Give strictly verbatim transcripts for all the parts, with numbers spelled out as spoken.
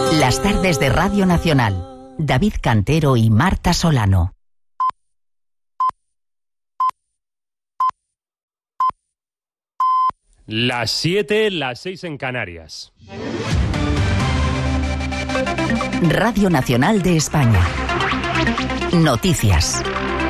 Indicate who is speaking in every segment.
Speaker 1: Las tardes de Radio Nacional. David Cantero y Marta Solano.
Speaker 2: Las siete, las seis en Canarias.
Speaker 1: Radio Nacional de España. Noticias.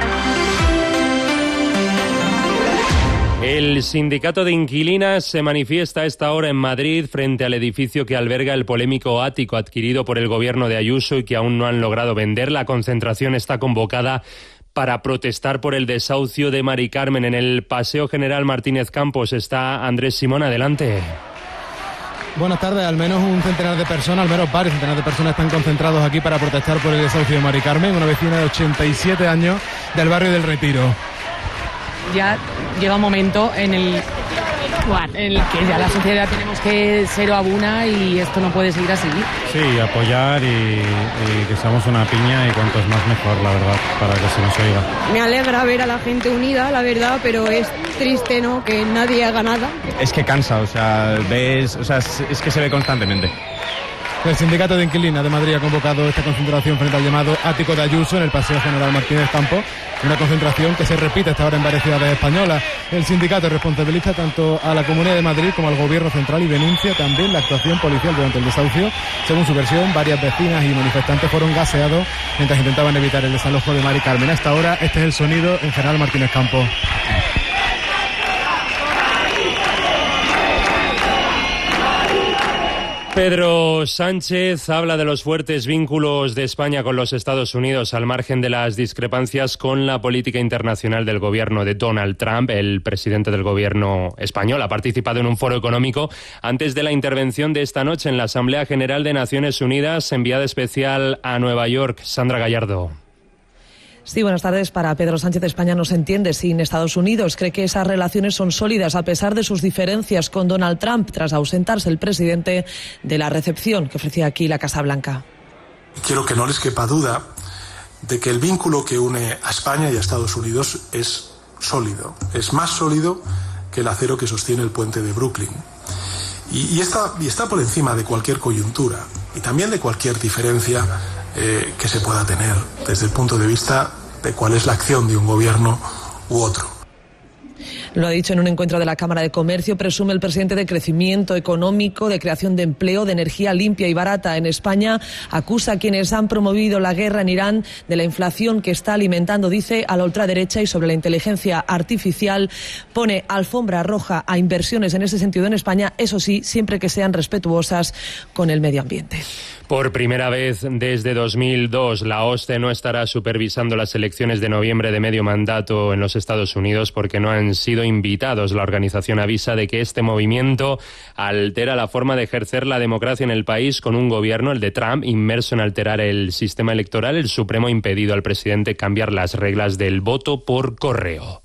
Speaker 2: El sindicato de inquilinas se manifiesta a esta hora en Madrid frente al edificio que alberga el polémico ático adquirido por el gobierno de Ayuso y que aún no han logrado vender. La concentración está convocada para protestar por el desahucio de Mari Carmen. En el Paseo General Martínez Campos está Andrés Simón. Adelante.
Speaker 3: Buenas tardes. Al menos un centenar de personas, al menos varios centenares de personas están concentrados aquí para protestar por el desahucio de Mari Carmen, una vecina de ochenta y siete años del barrio del Retiro.
Speaker 4: Ya llega un momento en el, en el que ya la sociedad tenemos que ser abuna y esto no puede seguir así.
Speaker 5: Sí, apoyar y, y que seamos una piña y cuantos más mejor, la verdad, para que se nos oiga.
Speaker 6: Me alegra ver a la gente unida, la verdad, pero es triste, ¿no?, que nadie haga nada.
Speaker 7: Es que cansa, o sea, ves, o sea, es, es que se ve constantemente.
Speaker 3: El sindicato de inquilinas de Madrid ha convocado esta concentración frente al llamado ático de Ayuso en el Paseo General Martínez Campos, una concentración que se repite hasta ahora en varias ciudades españolas. El sindicato responsabiliza tanto a la Comunidad de Madrid como al Gobierno central y denuncia también la actuación policial durante el desahucio. Según su versión, varias vecinas y manifestantes fueron gaseados mientras intentaban evitar el desalojo de Mari Carmen. Hasta ahora, este es el sonido en General Martínez Campos.
Speaker 2: Pedro Sánchez habla de los fuertes vínculos de España con los Estados Unidos al margen de las discrepancias con la política internacional del gobierno de Donald Trump. El presidente del gobierno español ha participado en un foro económico antes de la intervención de esta noche en la Asamblea General de Naciones Unidas, enviada especial a Nueva York. Sandra Gallardo.
Speaker 8: Sí, buenas tardes. Para Pedro Sánchez, España no se entiende sin Estados Unidos. Cree que esas relaciones son sólidas a pesar de sus diferencias con Donald Trump tras ausentarse el presidente de la recepción que ofrecía aquí la Casa Blanca.
Speaker 9: Quiero que no les quepa duda de que el vínculo que une a España y a Estados Unidos es sólido. Es más sólido que el acero que sostiene el puente de Brooklyn. Y, y, está, y está por encima de cualquier coyuntura y también de cualquier diferencia eh, que se pueda tener desde el punto de vista de cuál es la acción de un gobierno u otro.
Speaker 8: Lo ha dicho en un encuentro de la Cámara de Comercio. Presume el presidente de crecimiento económico, de creación de empleo, de energía limpia y barata en España. Acusa a quienes han promovido la guerra en Irán de la inflación que está alimentando, dice, a la ultraderecha. Y sobre la inteligencia artificial pone alfombra roja a inversiones en ese sentido en España, eso sí, siempre que sean respetuosas con el medio ambiente.
Speaker 2: Por primera vez desde dos mil dos, la OSCE no estará supervisando las elecciones de noviembre de medio mandato en los Estados Unidos porque no han sido invitados. La organización avisa de que este movimiento altera la forma de ejercer la democracia en el país, con un gobierno, el de Trump, inmerso en alterar el sistema electoral. El Supremo ha impedido al presidente cambiar las reglas del voto por correo.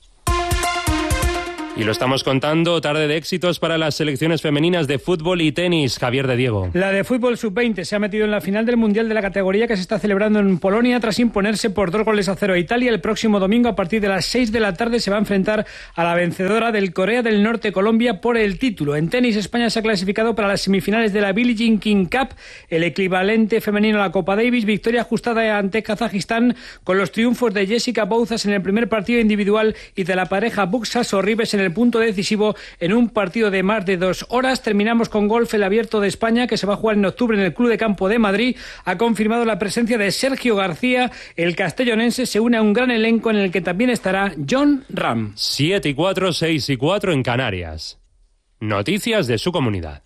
Speaker 2: Y lo estamos contando, tarde de éxitos para las selecciones femeninas de fútbol y tenis. Javier de Diego.
Speaker 10: La de fútbol sub veinte se ha metido en la final del Mundial de la categoría que se está celebrando en Polonia tras imponerse por dos goles a cero a Italia. El próximo domingo a partir de las seis de la tarde se va a enfrentar a la vencedora del Corea del Norte, Colombia, por el título. En tenis, España se ha clasificado para las semifinales de la Billie Jean King Cup, el equivalente femenino a la Copa Davis. Victoria ajustada ante Kazajistán con los triunfos de Jessica Bouzas en el primer partido individual y de la pareja Buxa-Sorribes en el punto decisivo en un partido de más de dos horas. Terminamos con golf. El Abierto de España, que se va a jugar en octubre en el Club de Campo de Madrid, ha confirmado la presencia de Sergio García. El castellonense se une a un gran elenco en el que también estará Jon Rahm.
Speaker 2: siete y cuatro, seis y cuatro en Canarias. Noticias de su comunidad.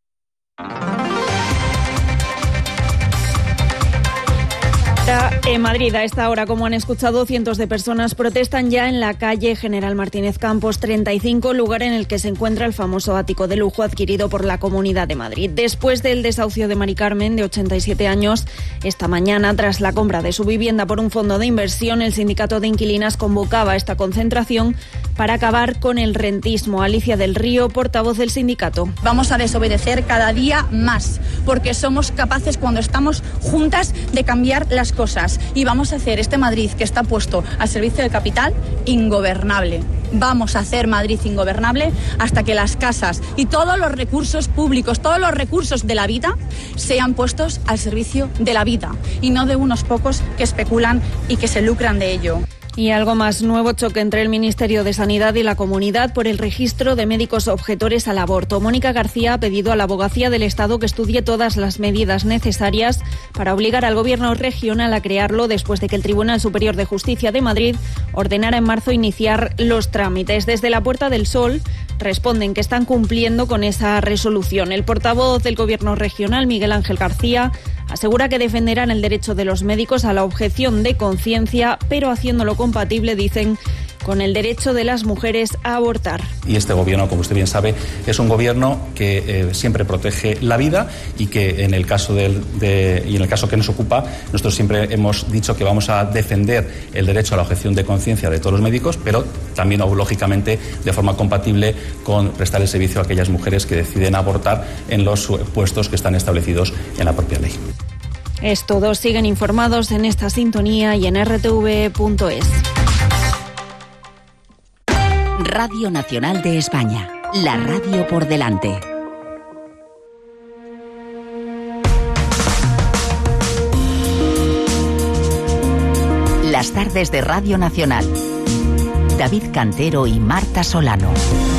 Speaker 11: En Madrid, a esta hora, como han escuchado, cientos de personas protestan ya en la calle General Martínez Campos treinta y cinco, lugar en el que se encuentra el famoso ático de lujo adquirido por la Comunidad de Madrid. Después del desahucio de Mari Carmen, de ochenta y siete años, esta mañana, tras la compra de su vivienda por un fondo de inversión, el sindicato de inquilinas convocaba esta concentración para acabar con el rentismo. Alicia del Río, portavoz del sindicato.
Speaker 12: Vamos a desobedecer cada día más, porque somos capaces cuando estamos juntas de cambiar las cosas, y vamos a hacer este Madrid que está puesto al servicio del capital ingobernable. Vamos a hacer Madrid ingobernable hasta que las casas y todos los recursos públicos, todos los recursos de la vida sean puestos al servicio de la vida y no de unos pocos que especulan y que se lucran de ello.
Speaker 11: Y algo más, nuevo choque entre el Ministerio de Sanidad y la comunidad por el registro de médicos objetores al aborto. Mónica García ha pedido a la Abogacía del Estado que estudie todas las medidas necesarias para obligar al Gobierno regional a crearlo después de que el Tribunal Superior de Justicia de Madrid ordenara en marzo iniciar los trámites. Desde la Puerta del Sol responden que están cumpliendo con esa resolución. El portavoz del Gobierno regional, Miguel Ángel García, asegura que defenderán el derecho de los médicos a la objeción de conciencia, pero haciéndolo compatible, dicen, con el derecho de las mujeres a abortar.
Speaker 13: Y este gobierno, como usted bien sabe, es un gobierno que eh, siempre protege la vida y que en el caso del, de, y en el caso que nos ocupa, nosotros siempre hemos dicho que vamos a defender el derecho a la objeción de conciencia de todos los médicos, pero también, lógicamente, de forma compatible con prestar el servicio a aquellas mujeres que deciden abortar en los puestos que están establecidos en la propia ley.
Speaker 11: Es todo. Siguen informados en esta sintonía y en r t v punto es.
Speaker 1: Radio Nacional de España, la radio por delante. Las tardes de Radio Nacional. David Cantero y Marta Solano.